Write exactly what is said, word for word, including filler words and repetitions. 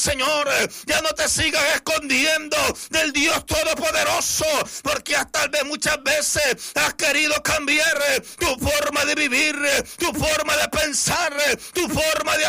Señor, ya no te sigas escondiendo del Dios Todopoderoso, porque hasta vez muchas veces has querido cambiar tu forma de vivir, tu forma de pensar, tu forma de